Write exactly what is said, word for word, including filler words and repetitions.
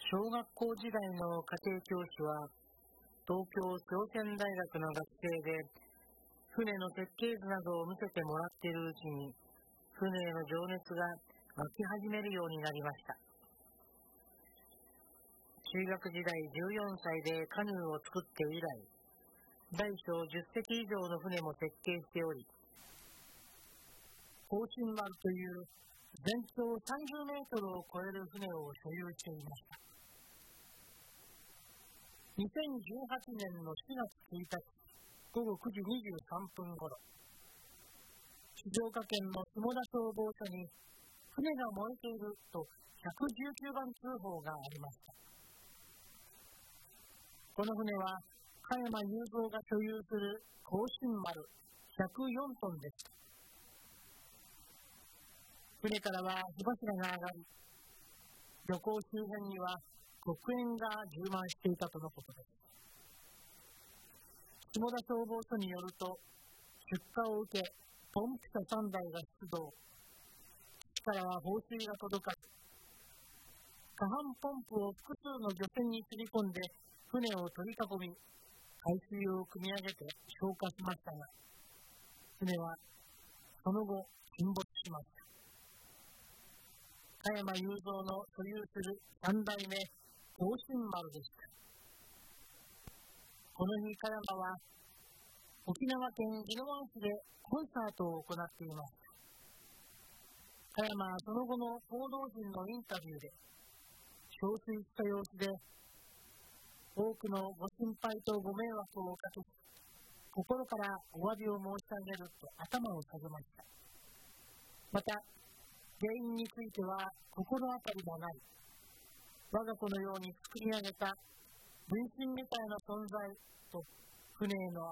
小学校時代の家庭教師は東京朝鮮大学の学生で船の設計図などを見せてもらっているうちに船への情熱が湧き始めるようになりました。中学時代じゅうよんさいでカヌーを作って以来、大小じゅっせき以上の船も設計しており、光進丸という全長さんじゅうメートルを超える船を所有していました。にせんじゅうはちねんのしがつついたちごごくじにじゅうさんぷんごろ、静岡県の下田消防署に船が燃えているとひゃくじゅうきゅうばん通報がありました。この船は加山雄三が所有する光進丸ひゃくよんトンでした。船からは火柱が上がり、漁港周辺には黒煙が充満していたとのことです。下田消防署によると、出火を受けポンプ車さんだいが出動、基地からは放水が届かず、下半ポンプを複数の漁船に吊り込んで船を取り囲み、海水を汲み上げて消火しましたが、船はその後沈没しました。加山雄三の所有するさんだいめ光進丸でした。この日、加山は沖縄県宜野湾市でコンサートを行っていました。加山はその後の報道陣のインタビューで、憔悴した様子で、多くのご心配とご迷惑をおかけし、心からお詫びを申し上げると頭を下げました。また、原因については心当たりもない、我が子のように作り上げた分身みたいな存在と船への